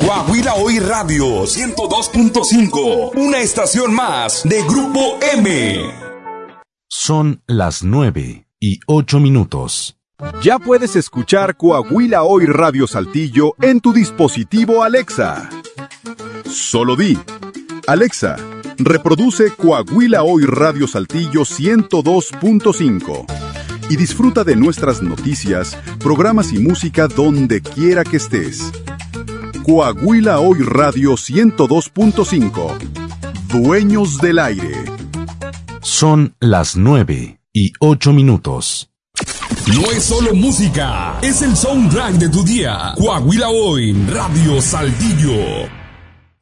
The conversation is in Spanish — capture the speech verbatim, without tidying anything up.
Coahuila Hoy Radio ciento dos punto cinco, una estación más de Grupo M. Son las nueve y ocho minutos. Ya puedes escuchar Coahuila Hoy Radio Saltillo en tu dispositivo Alexa. Solo di: Alexa, reproduce Coahuila Hoy Radio Saltillo ciento dos punto cinco y disfruta de nuestras noticias, programas y música donde quiera que estés. Coahuila Hoy Radio ciento dos punto cinco. Dueños del aire. Son las nueve y ocho minutos. No es solo música, es el soundtrack de tu día. Coahuila Hoy Radio Saltillo.